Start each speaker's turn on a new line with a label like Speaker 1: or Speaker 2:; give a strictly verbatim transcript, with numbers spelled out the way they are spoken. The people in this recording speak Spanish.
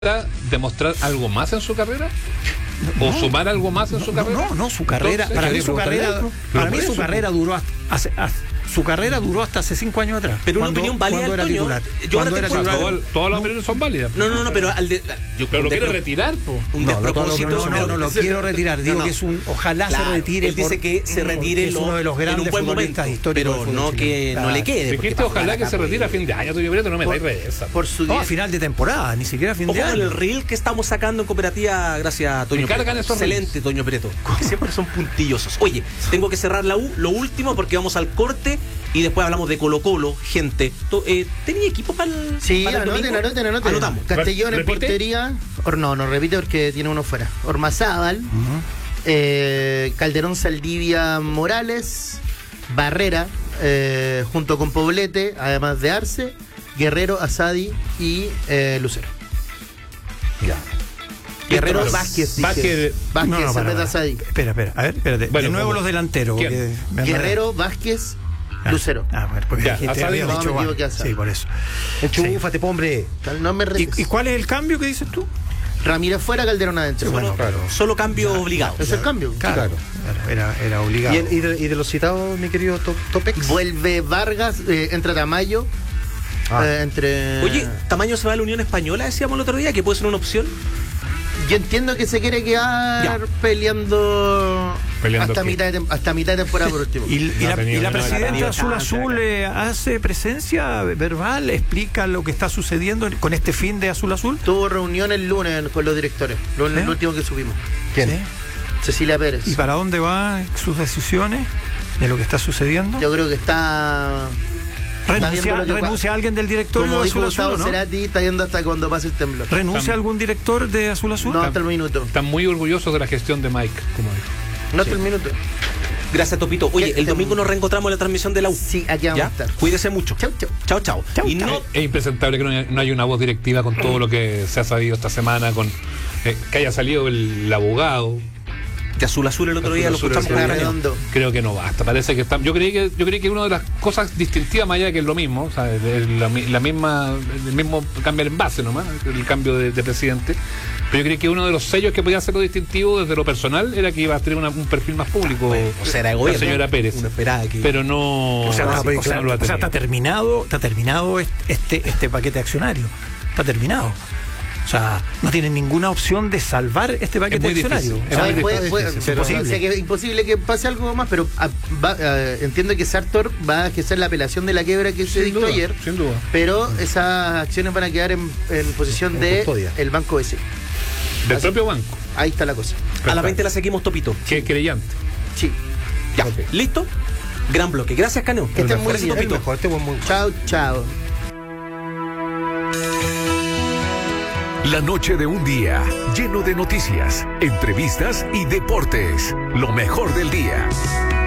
Speaker 1: demostrar algo más en su carrera? ¿O
Speaker 2: no,
Speaker 1: sumar algo más en
Speaker 2: no,
Speaker 1: su carrera?
Speaker 2: No, no, no su carrera,
Speaker 1: Entonces,
Speaker 2: para mí su carrera, para mí su
Speaker 1: eso,
Speaker 2: carrera duró hasta, hace, hace, su carrera duró hasta hace cinco años atrás.
Speaker 3: Pero
Speaker 2: cuando,
Speaker 3: una opinión válida,
Speaker 2: cuando era
Speaker 3: Antonio.
Speaker 2: titular.
Speaker 3: Yo
Speaker 2: Cuando
Speaker 3: ahora
Speaker 2: era
Speaker 3: te puedo-
Speaker 2: titular.
Speaker 1: Todo- todas las opiniones son válidas.
Speaker 3: No, no, no, pero al de, yo
Speaker 1: Pero lo
Speaker 3: un
Speaker 1: quiere
Speaker 3: despro-
Speaker 1: retirar, po.
Speaker 3: un
Speaker 2: No, no,
Speaker 3: despropósito.
Speaker 2: no, no, no, lo quiero retirar. Digo
Speaker 3: No, no.
Speaker 2: que es un, ojalá
Speaker 3: Claro,
Speaker 2: se retire.
Speaker 3: él dice
Speaker 2: por-
Speaker 3: que se retire
Speaker 2: es
Speaker 3: lo-
Speaker 2: uno de los
Speaker 3: en un
Speaker 2: grandes
Speaker 3: buen
Speaker 2: futbolistas
Speaker 3: momento,
Speaker 2: históricos.
Speaker 3: pero
Speaker 2: del
Speaker 3: no
Speaker 2: fútbol
Speaker 3: que
Speaker 2: chileno.
Speaker 3: no le quede. porque
Speaker 1: Dijiste
Speaker 3: para
Speaker 1: ojalá
Speaker 3: jugar
Speaker 1: que
Speaker 3: acá,
Speaker 1: se
Speaker 3: pues.
Speaker 1: retire a fin de año, Toño Prieto, no me
Speaker 3: Por-
Speaker 1: dais reversa.
Speaker 3: Por su
Speaker 2: No, a
Speaker 3: diez-
Speaker 2: final de temporada, ni siquiera a fin
Speaker 3: Ojo
Speaker 2: de
Speaker 3: con
Speaker 2: año.
Speaker 3: el reel que estamos sacando en Cooperativa, gracias a Toño
Speaker 1: Me cargan
Speaker 3: Prieto.
Speaker 1: esos
Speaker 3: Excelente,
Speaker 1: reels.
Speaker 3: Toño Prieto. Que siempre son puntillosos. Oye, tengo que cerrar la U, lo último, porque vamos al corte y después hablamos de Colo Colo, gente. To- eh, ¿Tenía equipo para el
Speaker 4: Sí,
Speaker 3: para el
Speaker 4: anoten,
Speaker 3: domingo?
Speaker 4: anoten, anoten.
Speaker 3: Anotamos.
Speaker 4: Castellón en
Speaker 1: ¿Repite?
Speaker 4: portería. Or, no, no repite porque tiene uno fuera. Ormazábal, eh, Calderón, Saldivia, Morales, Barrera, eh, junto con Poblete, además de Arce, Guerrero, Asadi y eh, Lucero.
Speaker 2: Ya.
Speaker 4: Guerrero,
Speaker 1: Pero-
Speaker 4: Vázquez, dice.
Speaker 1: Vázquez-
Speaker 4: Vázquez,
Speaker 2: No, no,
Speaker 4: en
Speaker 2: para,
Speaker 4: vez de
Speaker 2: para.
Speaker 4: Asadi.
Speaker 2: Espera, espera. A ver, espérate.
Speaker 1: Bueno,
Speaker 2: de nuevo
Speaker 1: ¿cómo?
Speaker 2: los delanteros.
Speaker 1: ¿Quién?
Speaker 2: porque me
Speaker 4: Guerrero, Vázquez,
Speaker 2: Ah,
Speaker 4: Lucero.
Speaker 2: Ah, bueno, porque
Speaker 1: Ya,
Speaker 2: dijiste,
Speaker 1: Asadi
Speaker 2: habías
Speaker 1: no,
Speaker 2: dicho
Speaker 4: me
Speaker 2: va-
Speaker 4: equivoqué, Asadi.
Speaker 2: Sí, por eso.
Speaker 5: Enchúfate, po, hombre.
Speaker 4: No me retes.
Speaker 2: ¿Y, ¿Y cuál es el cambio que dices tú?
Speaker 4: Ramírez fuera, Calderón adentro.
Speaker 2: Bueno,
Speaker 3: Solo,
Speaker 2: claro.
Speaker 3: solo cambio obligado.
Speaker 4: ¿Es el cambio?
Speaker 2: Claro, era, era obligado.
Speaker 5: ¿Y, el- y de, y de los citados, mi querido Top- Topex?
Speaker 4: Vuelve Vargas, eh, entra Tamayo.
Speaker 5: Ah.
Speaker 4: eh, entre.
Speaker 3: Oye, ¿Tamaño se va a la Unión Española? Decíamos el otro día, que puede ser una opción.
Speaker 4: Yo entiendo que se quiere quedar
Speaker 3: Ya.
Speaker 4: peleando,
Speaker 1: ¿Peleando
Speaker 4: hasta,
Speaker 1: qué?
Speaker 4: mitad de, tem- hasta mitad de temporada por último.
Speaker 2: ¿Y, y
Speaker 1: No
Speaker 2: la,
Speaker 1: ha tenido
Speaker 2: y la
Speaker 1: ni una
Speaker 2: presidenta
Speaker 3: tenido
Speaker 2: Azul
Speaker 3: chance
Speaker 2: Azul
Speaker 3: acá.
Speaker 2: eh, hace presencia verbal, explica lo que está sucediendo con este fin de Azul Azul?
Speaker 4: Tuvo reunión el lunes con los directores, lo,
Speaker 2: ¿Sí?
Speaker 4: lo último que subimos.
Speaker 5: ¿Quién?
Speaker 2: ¿Sí?
Speaker 4: Cecilia Pérez.
Speaker 2: ¿Y para dónde van sus decisiones de lo que está sucediendo?
Speaker 4: Yo creo que está.
Speaker 2: ¿Renuncia,
Speaker 4: viendo lo que
Speaker 2: renuncia alguien del directorio
Speaker 4: Como
Speaker 2: de
Speaker 4: dijo
Speaker 2: Azul
Speaker 4: Gustavo
Speaker 2: Azul, ¿no?
Speaker 4: Cerati, está yendo hasta cuando pase el temblor.
Speaker 2: ¿Renuncia algún director de Azul Azul?
Speaker 4: No hasta el minuto.
Speaker 1: Están muy orgullosos de la gestión de Mike, como dijo.
Speaker 4: No hasta el minuto.
Speaker 3: Gracias, Topito. Oye,
Speaker 4: ¿Qué-
Speaker 3: el domingo nos reencontramos en la transmisión de la U.
Speaker 4: Sí, aquí vamos
Speaker 3: ¿Ya?
Speaker 4: a estar.
Speaker 3: Cuídese mucho.
Speaker 4: Chau, chau.
Speaker 3: Chao, chao.
Speaker 2: Chau,
Speaker 3: Y
Speaker 2: chau.
Speaker 3: no,
Speaker 1: Es impresentable que no haya, no haya una voz directiva con todo lo que se ha sabido esta semana, con eh, que haya salido el, el abogado.
Speaker 3: de Azul Azul el otro día lo
Speaker 1: Azul
Speaker 3: escuchamos
Speaker 1: Azul.
Speaker 3: con
Speaker 4: Está
Speaker 3: cariño.
Speaker 4: redondo.
Speaker 1: Creo que no basta. Parece que están. Yo creí que yo creí que una de las cosas distintivas, más allá de que es lo mismo, o sea, es la, mi- la misma, el mismo cambio en base nomás, el cambio de, de presidente. Pero yo creí que uno de los sellos que podía hacerlo distintivo desde lo personal era que iba a tener una- un perfil más público.
Speaker 3: O sea, era
Speaker 1: la
Speaker 3: gobierno.
Speaker 1: señora Pérez.
Speaker 3: Uno esperaba que-
Speaker 1: Pero no.
Speaker 2: O sea,
Speaker 1: no,
Speaker 2: no,
Speaker 1: no
Speaker 2: o sea,
Speaker 1: lo ha
Speaker 2: o sea,
Speaker 1: tenido.
Speaker 2: está terminado, está terminado este, este paquete accionario. Está terminado. O sea, no tienen ninguna opción de salvar este paquete
Speaker 1: muy
Speaker 2: accionario.
Speaker 1: difícil.
Speaker 2: O sea,
Speaker 4: Ay,
Speaker 1: muy
Speaker 4: puede-
Speaker 2: es
Speaker 4: puede-
Speaker 2: difícil,
Speaker 4: pero,
Speaker 2: imposible.
Speaker 4: o sea, que es imposible que pase algo más, pero ah, va- ah, entiendo que Sartor va a ejercer la apelación de la quiebra que se
Speaker 1: Sin
Speaker 4: dictó
Speaker 1: duda,
Speaker 4: ayer,
Speaker 1: sin duda.
Speaker 4: pero esas acciones van a quedar en, en posesión
Speaker 5: En
Speaker 4: de
Speaker 5: custodia.
Speaker 4: el Banco B C.
Speaker 1: Del
Speaker 4: Así-
Speaker 1: propio banco.
Speaker 4: Ahí está la cosa.
Speaker 3: A las veinte la seguimos, Topito.
Speaker 1: Que creyente.
Speaker 4: Sí.
Speaker 3: Ya.
Speaker 1: Ok.
Speaker 3: ¿Listo? Gran bloque. Gracias, Caneo.
Speaker 4: Que estén muy
Speaker 3: Gracias,
Speaker 4: bien.
Speaker 5: El
Speaker 3: Topito.
Speaker 5: mejor, este buen muy
Speaker 4: Chao, chao.
Speaker 6: La noche de un día lleno de noticias, entrevistas y deportes. Lo mejor del día.